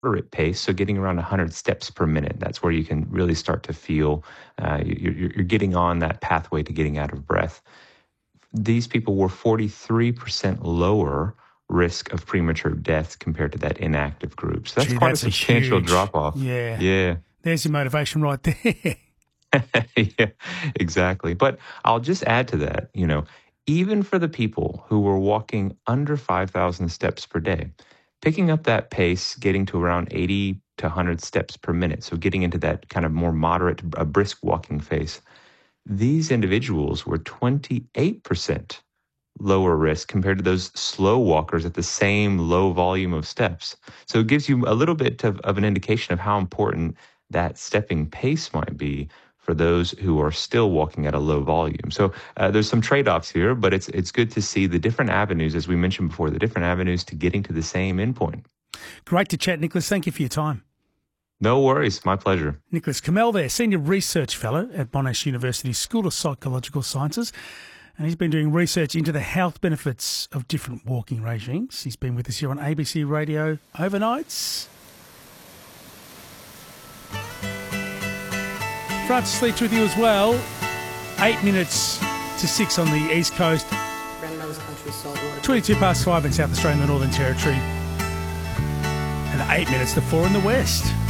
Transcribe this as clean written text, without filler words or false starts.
moderate pace, so getting around 100 steps per minute. That's where you can really start to feel you're getting on that pathway to getting out of breath. These people were 43% lower risk of premature death compared to that inactive group. So that's Gee, quite a that's substantial huge drop-off. Yeah. Yeah. There's your motivation right there. Yeah, exactly. But I'll just add to that, even for the people who were walking under 5,000 steps per day, picking up that pace, getting to around 80 to 100 steps per minute, so getting into that kind of more moderate, brisk walking phase, these individuals were 28% lower risk compared to those slow walkers at the same low volume of steps. So it gives you a little bit of an indication of how important that stepping pace might be for those who are still walking at a low volume. So there's some trade-offs here, but it's good to see the different avenues, as we mentioned before, the different avenues to getting to the same endpoint. Great to chat, Nicholas. Thank you for your time. No worries. My pleasure. Nicholas Kamel there, Senior Research Fellow at Monash University School of Psychological Sciences. And he's been doing research into the health benefits of different walking regimes. He's been with us here on ABC Radio overnights. Francis Leach with you as well. 8 minutes to 6 on the East Coast. 22 past 5 in South Australia and the Northern Territory. And 8 minutes to 4 in the West.